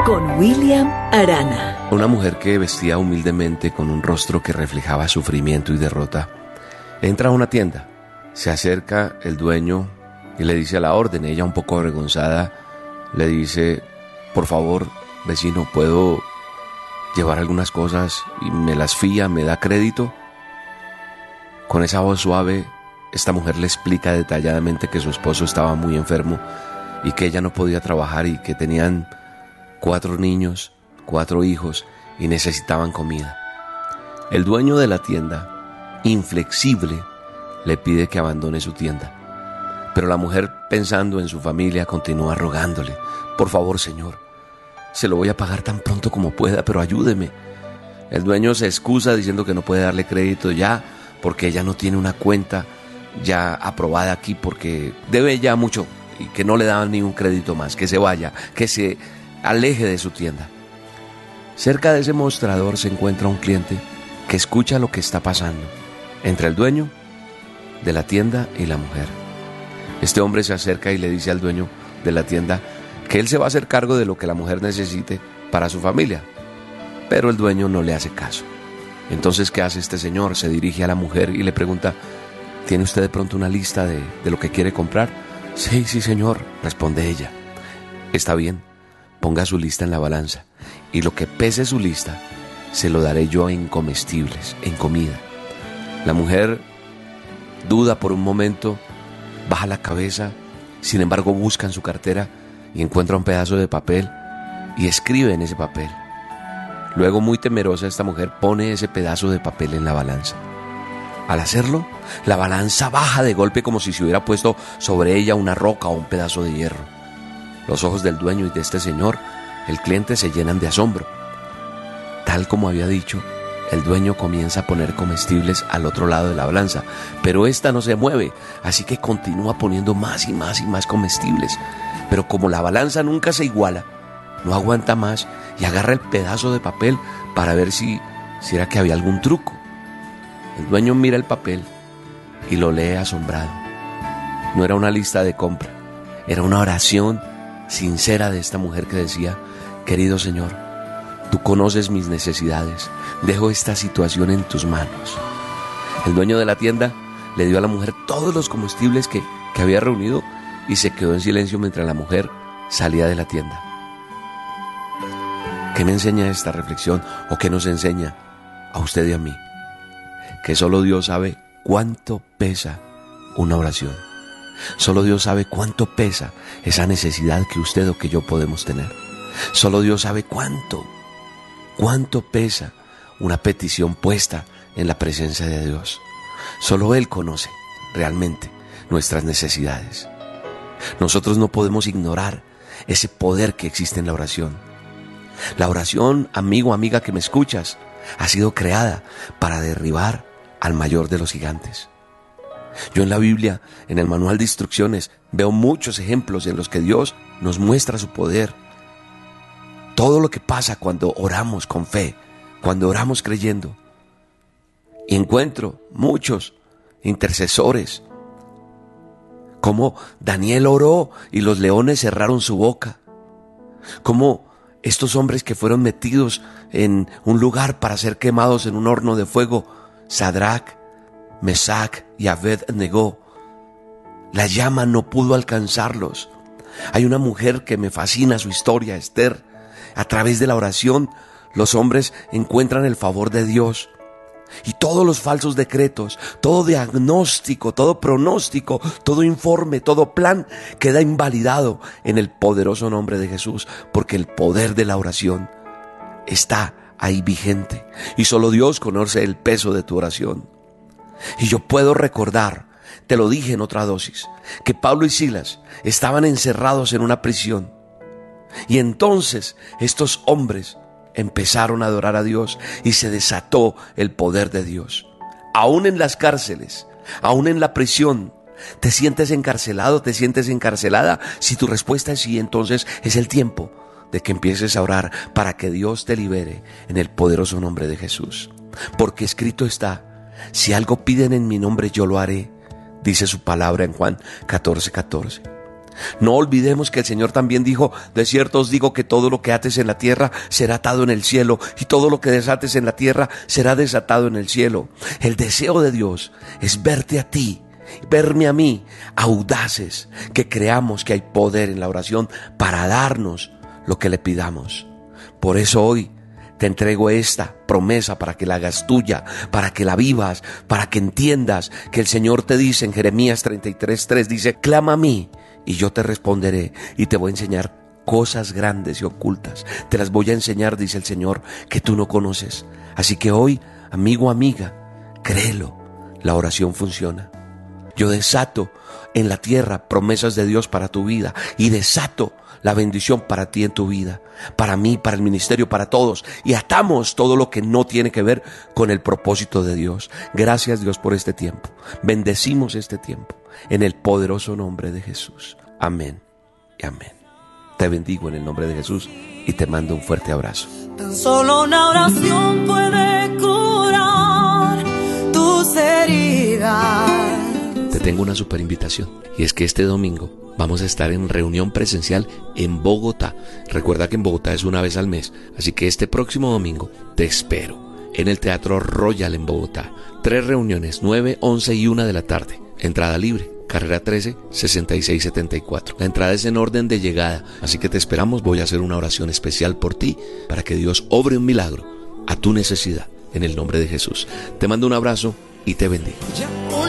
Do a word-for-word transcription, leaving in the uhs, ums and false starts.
con William Arana. Una mujer que vestía humildemente con un rostro que reflejaba sufrimiento y derrota, entra a una tienda, se acerca el dueño y le dice a la orden. Ella, un poco avergonzada, le dice: por favor, vecino, ¿puedo llevar algunas cosas? Y me las fía, me da crédito. Con esa voz suave, esta mujer le explica detalladamente que su esposo estaba muy enfermo y que ella no podía trabajar y que tenían cuatro niños, cuatro hijos y necesitaban comida. El dueño de la tienda, inflexible, le pide que abandone su tienda. Pero la mujer, pensando en su familia, continúa rogándole: por favor, señor, se lo voy a pagar tan pronto como pueda, pero ayúdeme. El dueño se excusa diciendo que no puede darle crédito ya porque ella no tiene una cuenta ya aprobada aquí, porque debe ya mucho y que no le daban ni un crédito más, que se vaya, que se aleje de su tienda. Cerca de ese mostrador se encuentra un cliente que escucha lo que está pasando entre el dueño de la tienda y la mujer. Este hombre se acerca y le dice al dueño de la tienda que él se va a hacer cargo de lo que la mujer necesite para su familia, pero el dueño no le hace caso. Entonces, ¿qué hace este señor? Se dirige a la mujer y le pregunta: ¿tiene usted de pronto una lista de, de lo que quiere comprar? Sí, sí, señor, responde ella. Está bien, ponga su lista en la balanza y lo que pese su lista se lo daré yo en comestibles, en comida. La mujer duda por un momento, baja la cabeza, sin embargo busca en su cartera y encuentra un pedazo de papel y escribe en ese papel. Luego, muy temerosa, esta mujer pone ese pedazo de papel en la balanza. Al hacerlo, la balanza baja de golpe como si se hubiera puesto sobre ella una roca o un pedazo de hierro. Los ojos del dueño y de este señor, el cliente, se llenan de asombro. Tal como había dicho, el dueño comienza a poner comestibles al otro lado de la balanza, pero esta no se mueve, así que continúa poniendo más y más y más comestibles. Pero como la balanza nunca se iguala, no aguanta más y agarra el pedazo de papel para ver si, si era que había algún truco. El dueño mira el papel y lo lee asombrado. No era una lista de compra, era una oración sincera de esta mujer que decía: querido Señor, tú conoces mis necesidades, dejo esta situación en tus manos. El dueño de la tienda le dio a la mujer todos los comestibles que, que había reunido y se quedó en silencio mientras la mujer salía de la tienda. ¿Qué me enseña esta reflexión o qué nos enseña a usted y a mí? Que solo Dios sabe cuánto pesa una oración. Solo Dios sabe cuánto pesa esa necesidad que usted o que yo podemos tener. Solo Dios sabe cuánto, cuánto pesa una petición puesta en la presencia de Dios. Solo Él conoce realmente nuestras necesidades. Nosotros no podemos ignorar ese poder que existe en la oración. La oración, amigo, amiga que me escuchas, ha sido creada para derribar al mayor de los gigantes. Yo en la Biblia, en el manual de instrucciones, veo muchos ejemplos en los que Dios nos muestra su poder. Todo lo que pasa cuando oramos con fe, cuando oramos creyendo. Y encuentro muchos intercesores, como Daniel oró y los leones cerraron su boca, como estos hombres que fueron metidos en un lugar para ser quemados en un horno de fuego, Sadrach, Mesach y Abed-Negó. La llama no pudo alcanzarlos. Hay una mujer que me fascina su historia, Esther. A través de la oración, los hombres encuentran el favor de Dios. Y todos los falsos decretos, todo diagnóstico, todo pronóstico, todo informe, todo plan queda invalidado en el poderoso nombre de Jesús, porque el poder de la oración está ahí vigente y solo Dios conoce el peso de tu oración. Y yo puedo recordar, te lo dije en otra dosis, que Pablo y Silas estaban encerrados en una prisión y entonces estos hombres empezaron a adorar a Dios y se desató el poder de Dios. Aún en las cárceles, aún en la prisión, ¿te sientes encarcelado? ¿Te sientes encarcelada? Si tu respuesta es sí, entonces es el tiempo de que empieces a orar para que Dios te libere en el poderoso nombre de Jesús. Porque escrito está: si algo piden en mi nombre, yo lo haré, dice su palabra en Juan catorce catorce. No olvidemos que el Señor también dijo: de cierto os digo que todo lo que ates en la tierra será atado en el cielo, y todo lo que desates en la tierra será desatado en el cielo. El deseo de Dios es verte a ti, verme a mí, audaces, que creamos que hay poder en la oración para darnos lo que le pidamos. Por eso hoy te entrego esta promesa para que la hagas tuya, para que la vivas, para que entiendas que el Señor te dice en Jeremías treinta y tres tres, dice: clama a mí y yo te responderé y te voy a enseñar cosas grandes y ocultas. Te las voy a enseñar, dice el Señor, que tú no conoces. Así que hoy, amigo, amiga, créelo, la oración funciona. Yo desato en la tierra promesas de Dios para tu vida y desato la bendición para ti en tu vida, para mí, para el ministerio, para todos, y atamos todo lo que no tiene que ver con el propósito de Dios. Gracias, Dios, por este tiempo. Bendecimos este tiempo en el poderoso nombre de Jesús. Amén y amén. Te bendigo en el nombre de Jesús y te mando un fuerte abrazo. Tan solo una oración puede curar tus heridas. Te tengo una super invitación, y es que este domingo vamos a estar en reunión presencial en Bogotá. Recuerda que en Bogotá es una vez al mes, así que este próximo domingo te espero en el Teatro Royal en Bogotá. Tres reuniones, nueve, once y una de la tarde. Entrada libre, carrera trece, sesenta y seis setenta y cuatro. La entrada es en orden de llegada, así que te esperamos. Voy a hacer una oración especial por ti para que Dios obre un milagro a tu necesidad en el nombre de Jesús. Te mando un abrazo y te bendigo.